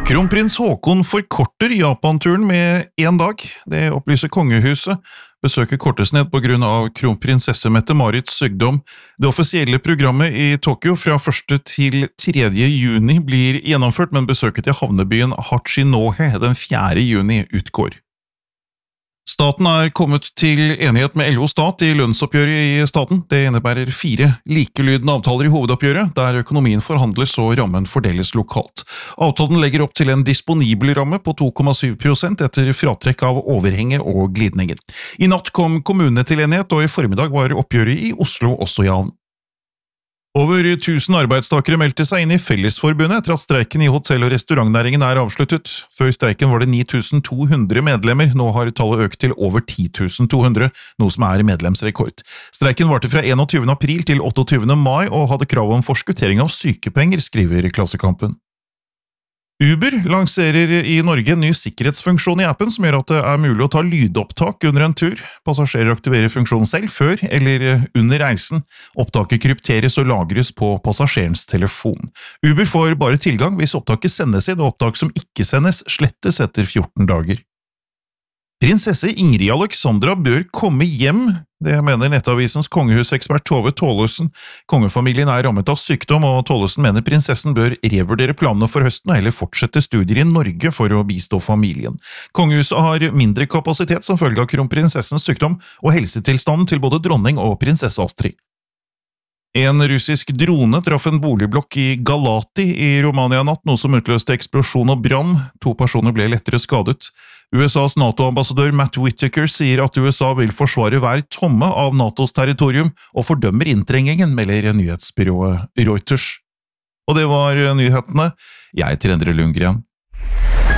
Kronprins Haakon forkorter Japan-turen med 1 dag. Det opplyser kongehuset. Besøket kortes ned på grunn av kronprinsesse Mette-Marits sykdom. Det offisielle programmet i Tokyo fra 1. til 3. juni blir gjennomført, men besøket til havnebyen Hachinohe den 4. juni utgår. Staten er kommet til enighet med LO Stat i lønnsoppgjøret i staten. Det innebærer 4 likelydende avtaler i hovedoppgjøret, der økonomien forhandles og rammen fordeles lokalt. Avtalen legger opp til en disponibel ramme på 2,7% etter fratrekk av overhenger og glidninger. I natt kom kommunene til enighet, og i formiddag var oppgjøret i Oslo også i havn. Over 1000 arbeidstakere meldte seg inn i Fellesforbundet etter at streiken i hotell- og restaurantnæringen er avsluttet. Før streiken var det 9200 medlemmer, nå har tallet økt til over 10.200, noe som er medlemsrekord. Streiken varte fra 21. april til 28. mai og hadde krav om forskuttering av sykepenger, skriver Klassekampen. Uber lanserer i Norge en ny sikkerhetsfunksjon i appen som gjør at det er mulig å ta lydopptak under en tur. Passasjerer aktiverer funksjonen selv før eller under reisen. Opptaket krypteres og lagres på passasjerens telefon. Uber får bare tilgang hvis opptaket sendes inn, og opptak som ikke sendes slettes etter 14 dager. Prinsesse Ingrid Alexandra bør komme hjem, det mener Nettavisens kongehusekspert Tove Tollefsen. Kongefamilien er rammet av sykdom, og Tollefsen mener prinsessen bør revurdere planene for høsten og heller fortsette studier i Norge for å bistå familien. Kongehuset har mindre kapasitet som følge av kronprinsessens sykdom og helsetilstanden til både dronning og prinsesse Astrid. En russisk drone traff en boligblokk i Galati i Romania natt, noe som utløste eksplosjon og brann. 2 personer ble lettere skadet. USAs NATO-ambassadør Matt Whittaker sier at USA vil forsvare hver tomme av NATOs territorium og fordømmer inntrengingen, melder nyhetsbyrået Reuters. Og det var nyhetene. Jeg heter Endre Lundgren.